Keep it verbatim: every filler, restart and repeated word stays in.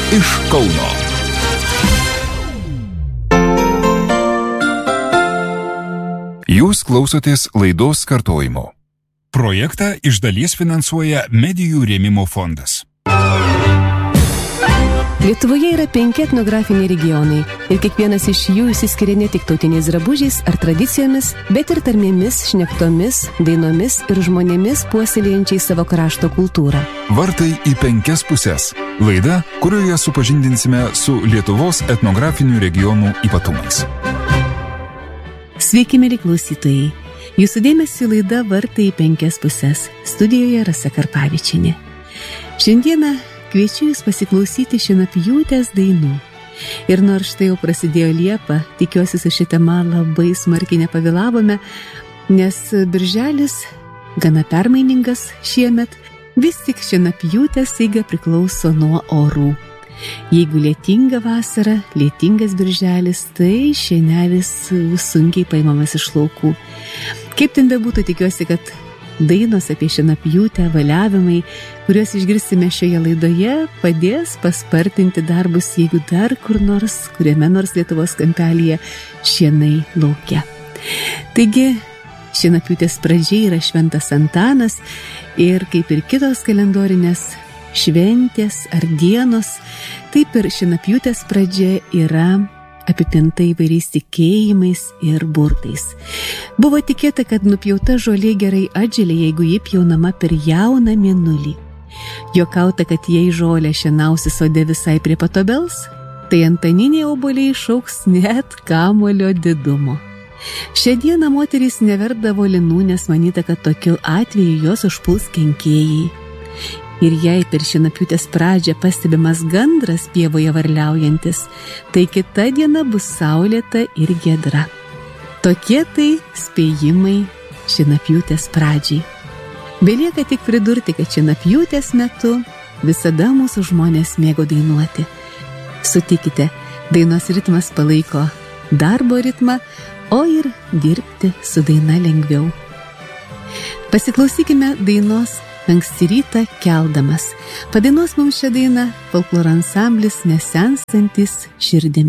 iš Kauno. Jūs klausotės laidos kartojimo. Projektą iš dalies finansuoja Medijų rėmimo fondas. Lietuvoje yra penki etnografiniai regionai ir kiekvienas iš jų išsiskiria ne tik tautiniais drabužiais ar tradicijomis, bet ir tarmėmis, šnektomis, dainomis ir žmonėmis puoselėjančiais savo krašto kultūrą. Vartai į penkias pusės. Laida, kurioje supažindinsime su Lietuvos etnografinių regionų ypatumais. Sveiki, mieli klausytojai. Jūsų dėmesio laida Vartai į penkias pusės. Studijoje Rasa Karpavičienė. Šiandieną kviečiu jūs pasiklausyti šienapjūtės dainų. Ir nors štai jau prasidėjo Liepa, tikiuosi su šia tema labai smarkiai nepavėlavome, nes birželis gana permainingas šiemet, vis tik šienapjūtės eiga priklauso nuo orų. Jeigu lietinga vasara, lietingas birželis, tai šienelis sunkiai paimamas iš laukų. Kaip ten bebūtų, tikiuosi, kad dainos apie šienapjūtę, valiavimai, kuriuos išgirsime šioje laidoje, padės paspartinti darbus, jeigu dar kur nors, kuriame nors Lietuvos kampelyje šienai lauke. Taigi, šienapjūtės pradžia yra Šventas Antanas ir kaip ir kitos kalendorinės šventės ar dienos, taip ir šienapjūtės pradžia yra apipinta įvairiais tikėjimais ir burtais. Buvo tikėta, kad nupjauta žolė gerai atželia, jeigu ji pjaunama per jauną mėnulį. Juokauta, kad jei žolę šienausi sode visai prie pat obels, tai antaniniai obuoliai išaugs net kamuolio didumo. Šią dieną moterys neverdavo linų, nes manyta, kad tokiu atveju jos užpuls kenkėjai. Ir jei per šienapjūtės pradžią pastebimas gandras pievoje varliaujantis, tai kita diena bus saulėta ir giedra. Tokie tai spėjimai šienapjūtės pradžiai. Belieka tik pridurti, kad šienapjūtės metu visada mūsų žmonės mėgo dainuoti. Sutikite, dainos ritmas palaiko darbo ritmą, o ir dirbti su daina lengviau. Pasiklausykime dainos Anksti rytą keldamas. Padainuos mums šią dainą folkloro ansamblis Nesenstantis širdimi.